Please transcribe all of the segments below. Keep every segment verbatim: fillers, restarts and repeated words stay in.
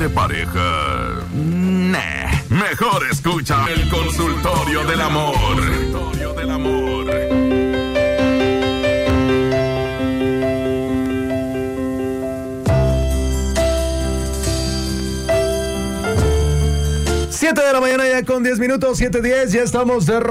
de pareja. Nah, mejor escucha el consultorio del amor. Consultorio del amor. siete de la mañana ya con diez minutos, siete diez, ya estamos de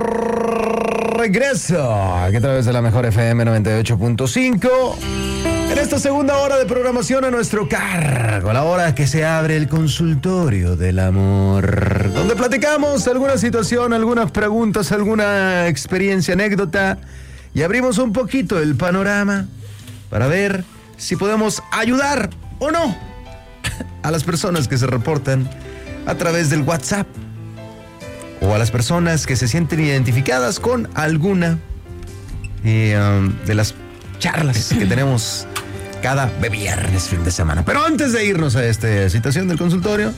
regreso aquí a través de la mejor F M noventa y ocho punto cinco. En esta segunda hora de programación a nuestro cargo, la hora que se abre el consultorio del amor, donde platicamos alguna situación, algunas preguntas, alguna experiencia, anécdota, y abrimos un poquito el panorama para ver si podemos ayudar o no a las personas que se reportan a través del WhatsApp o a las personas que se sienten identificadas con alguna eh, um, de las charlas que tenemos cada viernes, fin de semana. Pero antes de irnos a esta situación del consultorio,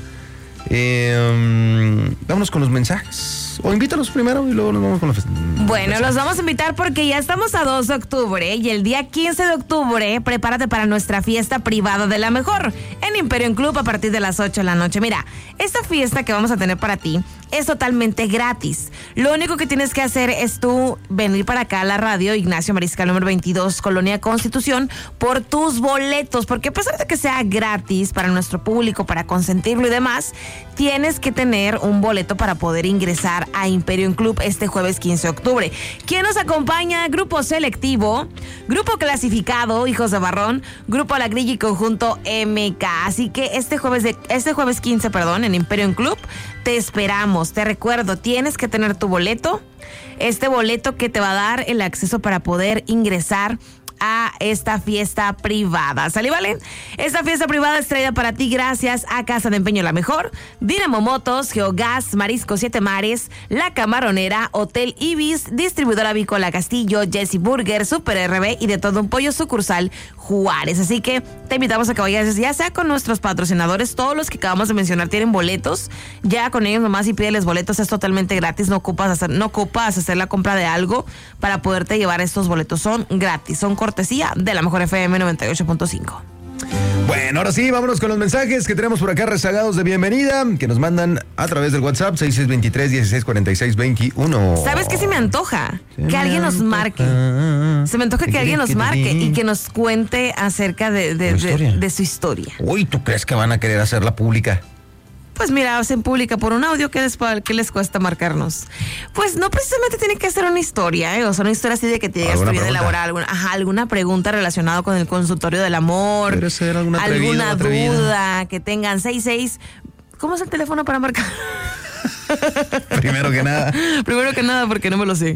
eh, um, vámonos con los mensajes. O invítalos primero y luego nos vamos con los mensajes. Bueno, los vamos a invitar porque ya estamos a dos de octubre y el día quince de octubre prepárate para nuestra fiesta privada de la mejor en Imperium Club a partir de las ocho de la noche. Mira, esta fiesta que vamos a tener para ti es totalmente gratis. Lo único que tienes que hacer es tú venir para acá a la radio Ignacio Mariscal número veintidós, Colonia Constitución, por tus boletos, porque a pesar de que sea gratis para nuestro público, para consentirlo y demás, tienes que tener un boleto para poder ingresar a Imperium Club este jueves quince de octubre. ¿Quién nos acompaña? Grupo Selectivo, Grupo Clasificado, Hijos de Barrón, Grupo La Grilla y Conjunto M K. Así que este jueves, de, este jueves quince, perdón, en Imperium Club, te esperamos. Te recuerdo, tienes que tener tu boleto, este boleto que te va a dar el acceso para poder ingresar a esta fiesta privada. ¿Sale, vale? Esta fiesta privada es traída para ti gracias a Casa de Empeño La Mejor, Dinamo Motos, Geogas, Marisco Siete Mares, La Camaronera, Hotel Ibis, Distribuidora Avícola Castillo, Jesse Burger, Super R B y De Todo Un Pollo sucursal Juárez. Así que te invitamos a que vayas ya sea con nuestros patrocinadores, todos los que acabamos de mencionar tienen boletos, ya con ellos nomás y pídeles boletos, es totalmente gratis, no ocupas hacer, no ocupas hacer la compra de algo para poderte llevar estos boletos, son gratis, son cortesía de la mejor F M noventa y ocho punto cinco. Bueno, ahora sí, vámonos con los mensajes que tenemos por acá rezagados de bienvenida, que nos mandan a través del WhatsApp seis seis dos tres, dieciséis cuarenta y seis veintiuno. ¿Sabes qué se me antoja? Se que me alguien nos antoja. marque. Se me antoja que alguien nos marque y que nos cuente acerca de, de, de, de su historia. Uy, ¿tú crees que van a querer hacerla pública? Pues mira, hacen pública por un audio, ¿qué les, ¿qué les cuesta marcarnos? Pues no precisamente tiene que ser una historia, ¿eh? O sea, una historia así de que te digas tu vida laboral, alguna, ajá, alguna pregunta relacionada con el consultorio del amor, Puede ser alguna alguna atrevida, duda, que tengan seis seis. ¿Cómo es el teléfono para marcar? Primero que nada. Primero que nada, porque no me lo sé.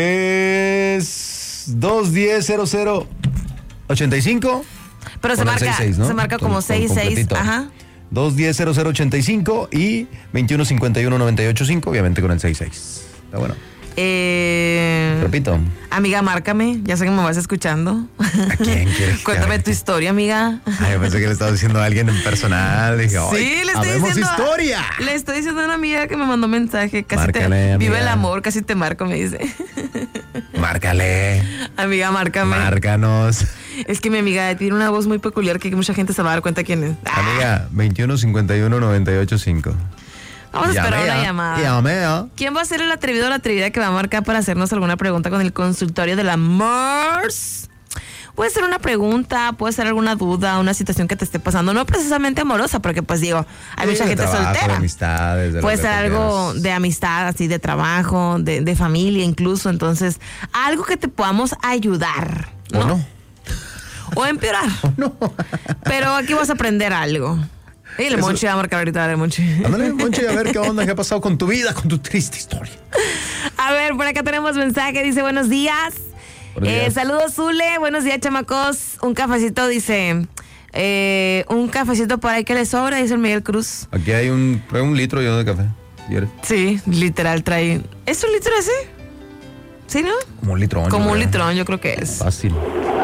Es dos uno cero, cero cero ochenta y cinco. Pero se Con el marca, seis seis, ¿no? se marca Con- como con seis seis, completito. ajá. dos uno cero, cero cero ochenta y cinco y veintiuno cincuenta y uno noventa y ocho cinco, obviamente con el seis seis. Está bueno. Eh, Repito. Amiga, márcame, ya sé que me vas escuchando. ¿A quién quieres que Cuéntame hable? tu historia, amiga. Ay, yo pensé que le estaba diciendo a alguien en personal. Dije, Sí, "Ay, le estoy habemos diciendo. historia". Le estoy diciendo a una amiga que me mandó mensaje. Casi Márcale, te. amiga. Vive el amor, casi te marco, me dice. Márcale. Amiga, márcame. Márcanos. Es que mi amiga tiene una voz muy peculiar que mucha gente se va a dar cuenta quién es. Ah, Amiga, veintiuno cincuenta y uno noventa y ocho cinco. vamos a esperar una llamada. Llamea. ¿Quién va a ser el atrevido o la atrevida que va a marcar para hacernos alguna pregunta con el consultorio del amor? Puede ser una pregunta, puede ser alguna duda, una situación que te esté pasando, no precisamente amorosa, porque pues digo, hay Sí, mucha de gente trabajo, soltera. de amistades, de puede lo que ser tú algo quieras. de amistad, así de trabajo, de, de familia incluso, entonces, algo que te podamos ayudar, ¿no? ¿O no? O empeorar. No. Pero aquí vas a aprender algo. Y el Eso- Monchi va a marcar ahorita, el Monchi. Ándale, Monchi, a ver qué onda, qué ha pasado con tu vida, con tu triste historia. A ver, por acá tenemos mensaje, dice buenos días. Buenos Eh, días. saludos, Zule, buenos días, chamacos. Un cafecito, dice, eh, un cafecito por ahí que le sobra, dice el Miguel Cruz. Aquí hay un, trae un litro yo de café. ¿Quieres? Sí, literal trae. ¿Es un litro ese? ¿Sí, no? Como un litrón. Como yo un creo. litrón, yo creo que es. Fácil.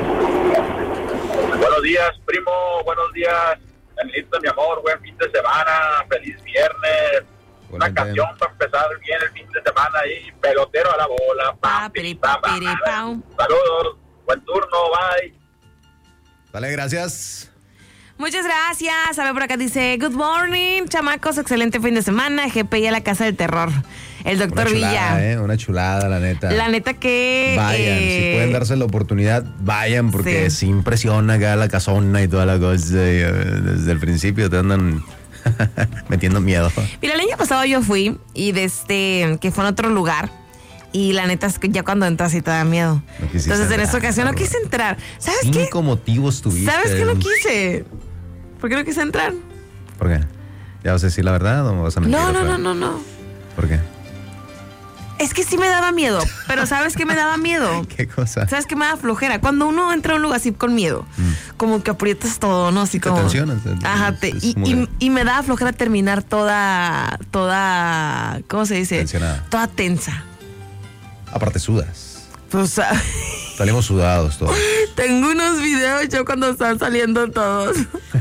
Buenos días, primo. Buenos días. Listo, mi amor. Buen fin de semana. Feliz viernes. Una Igualmente. canción para empezar bien el fin de semana ahí. Pelotero a la bola. Pa, piri, pa, piri, pau. Saludos. Buen turno. Bye. Vale, gracias. Muchas gracias. A ver, por acá dice, good morning, chamacos, excelente fin de semana. G P I a la casa del terror. El doctor Una chulada, Villa. ¿eh? Una chulada, la neta. La neta que... Vayan, eh, si pueden darse la oportunidad, vayan, porque sí. sí impresiona acá la casona y toda la cosa. Y, eh, desde el principio te andan metiendo miedo. Mira, el año pasado yo fui y desde que fue en otro lugar. Y la neta es que ya cuando entras sí te da miedo. No quisiste Entonces en entrar, esta ocasión no quise entrar. ¿Sabes qué? Cinco motivos tuviste. ¿Sabes qué no quise? ¿Por qué no quise entrar? ¿Por qué? ¿Ya vas a decir la verdad o vas a mentir? No, no, otra no, no, no. ¿Por qué? Es que sí me daba miedo, pero ¿sabes qué me daba miedo? ¿Qué cosa? ¿Sabes qué me da flojera? Cuando uno entra a un lugar así con miedo, mm. como que aprietas todo, ¿no? Así te como... tensionas. Ajá, te, y, y, y me da flojera terminar toda, toda, ¿cómo se dice? Tensionada. Toda tensa. Aparte sudas. Pues, salimos sudados todos. Tengo unos videos yo cuando están saliendo todos.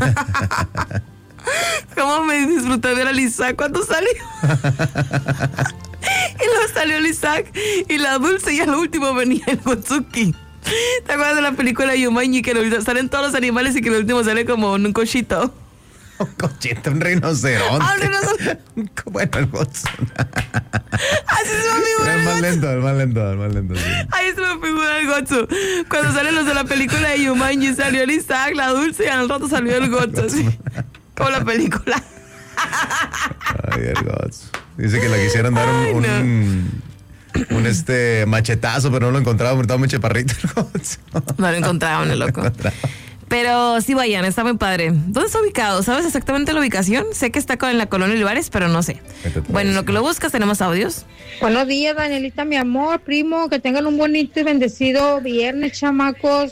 ¿Cómo me disfruté de ver a Isaac cuando salió? Y luego salió el Isaac y la Dulce y al último venía el Gotsuki. ¿Te acuerdas de la película Yumanji que salen todos los animales y que el último sale como un cochito? Un cochito, un rinoceronte. Ah, un rinoceronte. Bueno, el Gotsu. Así se me figura el, el más Gotsu. lento, el más lento, el más lento. Sí. Ahí se me figura el Gotsu. Cuando salen los de la película de Yumanji salió el Isaac, la Dulce y al rato salió el Gotsu. Así, como la película. Ay, el Gotsu. Dice que le quisieran dar un, Ay, no. un, un este machetazo, pero no lo encontraba, estaba muy chaparrito el Gotsu. No lo encontraban, el loco. Pero sí vayan, está muy padre. ¿Dónde está ubicado? ¿Sabes exactamente la ubicación? Sé que está en la colonia Olivares, pero no sé. Bueno, en lo que lo buscas tenemos audios. Buenos días, Danielita, mi amor, primo, que tengan un bonito y bendecido viernes, chamacos.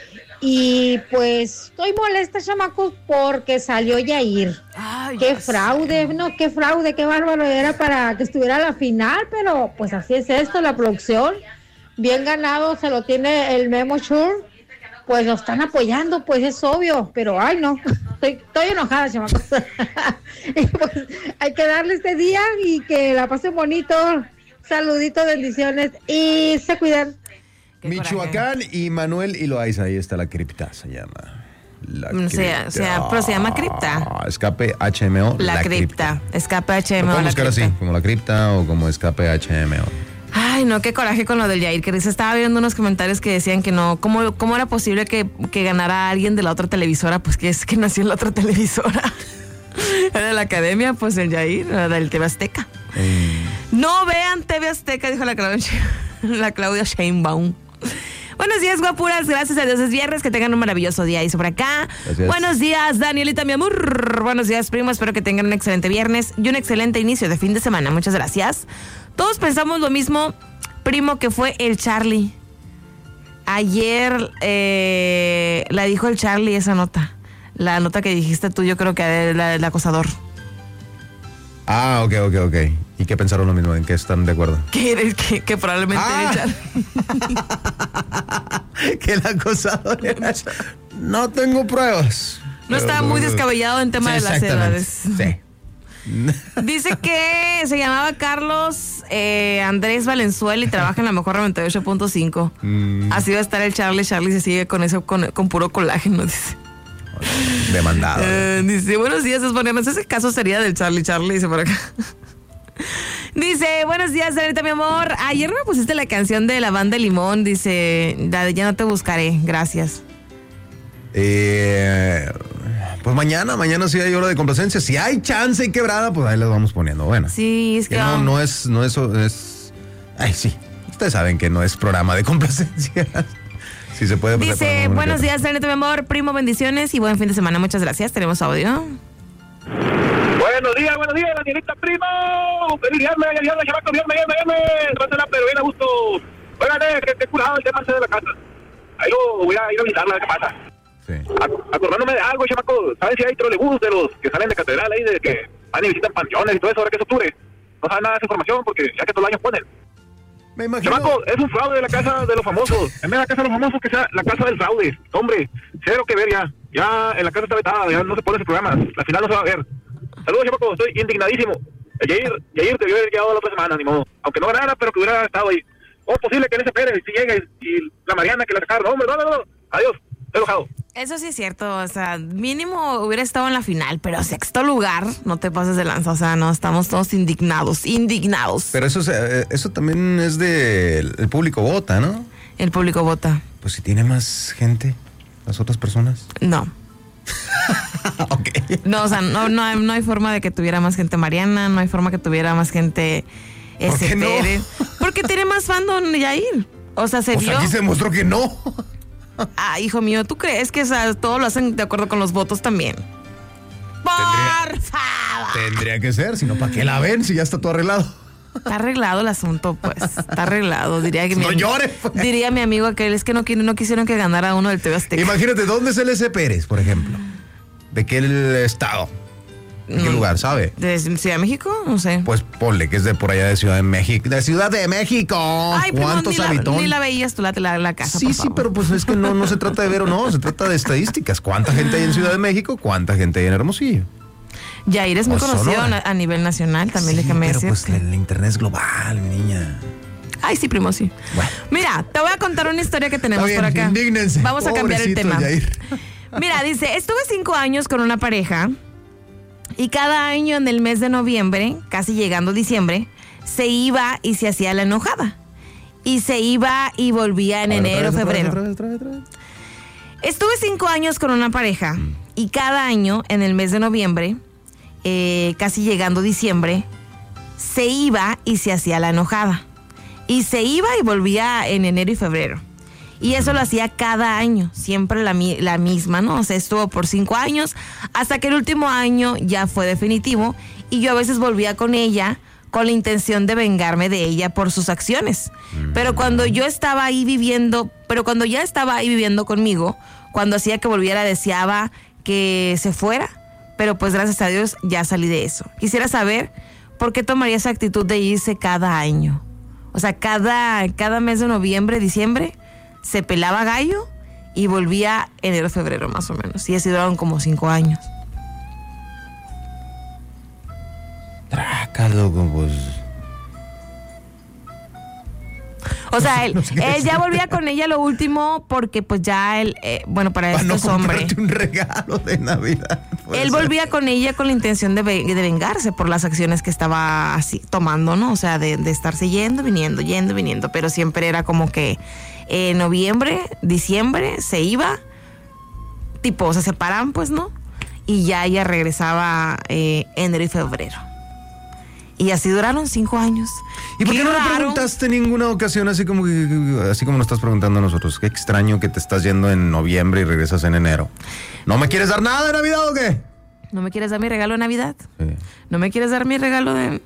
Y pues estoy molesta, chamacos, porque salió Yair. Ay, qué Dios. fraude, no, qué fraude, qué bárbaro era para que estuviera a la final, pero pues así es esto, la producción. Bien ganado, se lo tiene el Memo Shure. Pues lo están apoyando, pues es obvio, pero ay no, estoy, estoy enojada, chamacos. Y pues hay que darle este día y que la pasen bonito. Saluditos, bendiciones y se cuidan. Michoacán y Manuel y Loaiza, ahí está la cripta, se llama. La O sea, o sea, pero se llama cripta. Escape H M O. La, la cripta. cripta. Escape H M O. Lo podemos buscar así, como la cripta o como escape H M O. Ay, no, qué coraje con lo del Yair, que se estaba viendo unos comentarios que decían que no, ¿cómo, cómo era posible que, que ganara alguien de la otra televisora? Pues que es que nació en la otra televisora. Era de la academia, pues el Yair, era del T V Azteca. Mm. No vean T V Azteca, dijo la Claudia, la Claudia Sheinbaum. Buenos días, guapuras, gracias a Dios es viernes, que tengan un maravilloso día. Dice por acá. Gracias. Buenos días, Danielita, mi amor. Buenos días, primo, espero que tengan un excelente viernes y un excelente inicio de fin de semana. Muchas gracias. Todos pensamos lo mismo, primo, que fue el Charlie. Ayer eh, la dijo el Charlie esa nota. La nota que dijiste tú, yo creo que es la del acosador. Ah, ok, ok, ok. ¿Y qué pensaron lo mismo? ¿En qué están de acuerdo? Que, que, que probablemente ah. el Charlie. Que el acosador era... No tengo pruebas. No estaba muy descabellado en tema sí, de las edades. Sí. Dice que se llamaba Carlos eh, Andrés Valenzuela y trabaja en la mejor noventa y ocho punto cinco. Mm. Así va a estar el Charlie. Charlie se sigue con eso, con, con puro colágeno, dice. Demandado. Eh, dice, buenos días, Esponemos. Ese caso sería del Charlie. Charlie dice por acá. Dice, buenos días, Danita, mi amor. Ayer me pusiste la canción de la banda Limón. Dice, la de Ya no te buscaré. Gracias. Eh... Pues mañana, mañana sí hay hora de complacencia. Si hay chance y quebrada, pues ahí las vamos poniendo. Bueno. Sí, es que, que no, no es, no es, es. Ay, sí. Ustedes saben que no es programa de complacencia. Si se puede. Dice, buenos días, Daniel, mi amor, primo, bendiciones y buen fin de semana. Muchas gracias. Tenemos audio. Buenos días, buenos días, Danielita, primo. Feliz viernes, viernes, chamaco, viernes, viernes, viernes. Pásala, pero bien a gusto. Óigale, que esté curado el tema de la casa. Ahí lo voy a ir a visitarla, ¿qué pasa? Sí. Acordándome de algo, chamaco, ¿sabes si hay trolebús de los que salen de catedral ahí, de que van y visitan panteones y todo eso ahora que es octubre? No saben nada de esa información porque ya que todos los años ponen. Me imagino. Chamaco, es un fraude de la casa de los famosos. En vez de la casa de los famosos, que sea la casa del fraude. Hombre, cero que ver ya. Ya en la casa está vetada, ya no se pone ese programa. La final no se va a ver. Saludos, chamaco, estoy indignadísimo. Yair, Yair debió haber llegado la otra semana, ni modo. Aunque no ganara, pero que hubiera estado ahí. ¿Cómo es posible que en ese Pérez si llega y, y la Mariana que la sacaron? No, hombre, no, no, no. Adiós, estoy enojado. Eso sí es cierto, o sea, mínimo hubiera estado en la final, pero sexto lugar, no te pases de lanza, o sea, no, estamos todos indignados, indignados. Pero eso, eso también es de, el público vota, ¿no? El público vota. Pues si tiene más gente, las otras personas. No. Okay. No, o sea, no, no, hay, no hay forma de que tuviera más gente Mariana, no hay forma que tuviera más gente ¿Por qué no? Porque tiene más fandom Yair. O sea, se pues vio. Aquí se demostró que no. Ah, hijo mío, ¿tú crees que o sea, todo lo hacen de acuerdo con los votos también? Por Tendría, favor. Tendría que ser, si no, ¿para qué la ven si ya está todo arreglado? Está arreglado el asunto, pues. Está arreglado. Diría que no mi, llores, pues. Diría mi amigo aquel, es que no, no quisieron que ganara uno del T V Azteca. Imagínate, ¿dónde es el S. Pérez, por ejemplo? ¿De qué estado? ¿De qué no, lugar, sabe? ¿De Ciudad de México? No sé. Pues ponle que es de por allá de Ciudad de México. ¡De Ciudad de México! Ay, ¿Cuántos pero ni habitantes? La, ni la veías tú la, la, la casa, Sí, por sí, favor. pero pues es que no, no se trata de ver o no, se trata de estadísticas. ¿Cuánta gente hay en Ciudad de México? ¿Cuánta gente hay en Hermosillo? Yair es muy O conocido Sonora. a, a nivel nacional, también Sí, déjame pero decir. pues el internet es global, mi niña. Ay, sí, primo, sí. Bueno. Mira, te voy a contar una historia que tenemos Está bien, por acá. indígnense. Vamos a cambiar el Pobrecito tema. Yair. Mira, dice, estuve cinco años con una pareja y cada año en el mes de noviembre, casi llegando diciembre, se iba y se hacía la enojada. Y se iba y volvía en A ver, enero, otra vez, febrero. otra vez, otra vez, otra vez. Estuve cinco años con una pareja y cada año en el mes de noviembre, eh, casi llegando diciembre, se iba y se hacía la enojada. Y se iba y volvía en enero y febrero. Y eso lo hacía cada año, siempre la, mi- la misma, ¿no? O sea, estuvo por cinco años, hasta que el último año ya fue definitivo. Y yo a veces volvía con ella con la intención de vengarme de ella por sus acciones. Pero cuando yo estaba ahí viviendo, pero cuando ya estaba ahí viviendo conmigo, cuando hacía que volviera, deseaba que se fuera. Pero pues gracias a Dios ya salí de eso. Quisiera saber por qué tomaría esa actitud de irse cada año. O sea, cada, cada mes de noviembre, diciembre, se pelaba gallo y volvía enero, febrero más o menos. Y así duraron como cinco años. Traca, loco, pues. O sea, él, no sé qué él ya decir. volvía con ella lo último porque pues ya él, eh, bueno, para Para esto no es hombre. comprarte un regalo de Navidad. puede Él ser. volvía con ella con la intención de, ve- de vengarse por las acciones que estaba así tomando, ¿no? O sea, de, de estarse yendo, viniendo, yendo, viniendo. Pero siempre era como que en noviembre, diciembre se iba, tipo, se separaban, pues, ¿no? Y ya ella regresaba eh, enero y febrero. Y así duraron cinco años. ¿Y por qué no le raro. preguntaste en ninguna ocasión así como que- así como nos estás preguntando a nosotros? Qué extraño que te estás yendo en noviembre y regresas en enero. ¿No me quieres dar nada de Navidad o qué? ¿No me quieres dar mi regalo de Navidad? Sí. ¿No me quieres dar mi regalo de...?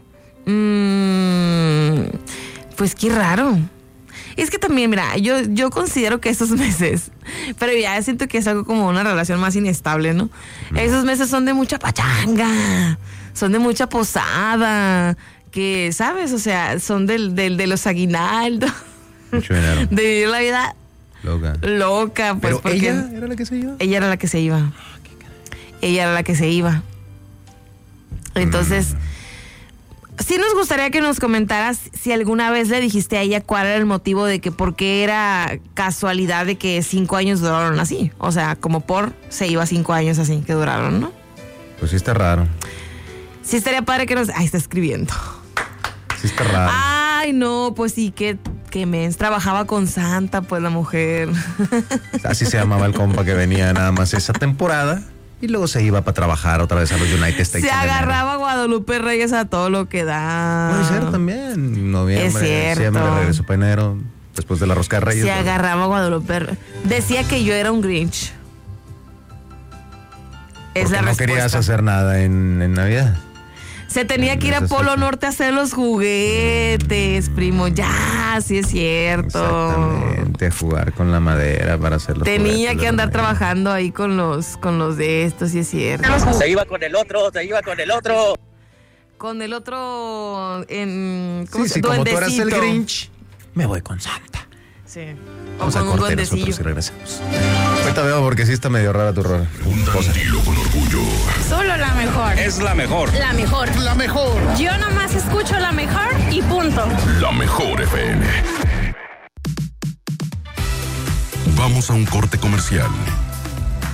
Mm, pues qué raro. Es que también, mira, yo, yo considero que esos meses, pero ya siento que es algo como una relación más inestable, ¿no? Esos meses son de mucha pachanga, son de mucha posada, que, ¿sabes? O sea, son del, del, de los aguinaldos, Mucho dinero. de vivir la vida Loca. loca, pues Pero porque ella era la que se iba. ella era la que se iba. Ella era la que se iba. Entonces, sí nos gustaría que nos comentaras si alguna vez le dijiste a ella cuál era el motivo de que por qué era casualidad de que cinco años duraron así. O sea, como por se iba cinco años así que duraron, ¿no? Pues sí está raro. Sí estaría padre que nos... Ay, está escribiendo. Sí está raro. Ay, no, pues sí, que, que mens trabajaba con Santa, pues la mujer. Así se llamaba el compa que venía nada más esa temporada y luego se iba para trabajar otra vez a los United States. Se en enero. agarraba a Guadalupe Reyes a todo lo que da. Puede ser también. Noviembre, Es cierto. diciembre, regreso para enero, después de la rosca de Reyes. Se pues, agarraba a Guadalupe Re- Decía que yo era un Grinch. Es porque la no respuesta. querías hacer nada en, en Navidad. Se tenía que ir a Esa Polo fecha. Norte a hacer los juguetes, primo. Ya, sí es cierto. Exactamente, a jugar con la madera para hacer los Tenía juguetes que de andar Navidad. trabajando ahí con los, con los de estos, sí es cierto. Se iba con el otro, se iba con el otro. Con el otro en ¿cómo Sí, se- sí, como tú eras el duendecito. Grinch, me voy con Santa. Sí. O Vamos a con un corte nosotros duendecillo. y regresamos. Ahorita veo porque sí está medio rara tu rol. Dilo con orgullo. Solo la mejor. Es la mejor. La mejor. La mejor. Yo nomás escucho la mejor y punto. La mejor F M. Vamos a un corte comercial.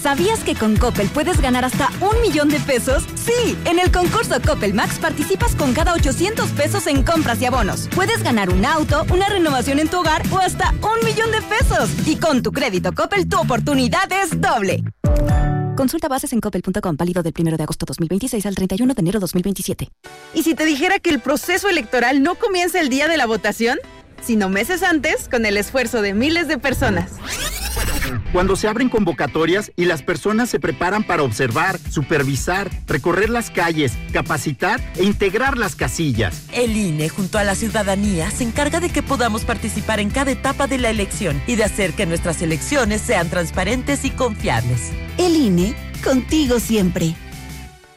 ¿Sabías que con Coppel puedes ganar hasta un millón de pesos? Sí, en el concurso Coppel Max participas con cada ochocientos pesos en compras y abonos. Puedes ganar un auto, una renovación en tu hogar o hasta un millón de pesos. Y con tu crédito Coppel, tu oportunidad es doble. Consulta bases en coppel punto com, válido del primero de agosto dos mil veintiséis al treinta y uno de enero dos mil veintisiete. ¿Y si te dijera que el proceso electoral no comienza el día de la votación, sino meses antes, con el esfuerzo de miles de personas? Cuando se abren convocatorias y las personas se preparan para observar, supervisar, recorrer las calles, capacitar e integrar las casillas. El I N E, junto a la ciudadanía, se encarga de que podamos participar en cada etapa de la elección y de hacer que nuestras elecciones sean transparentes y confiables. El I N E, contigo siempre.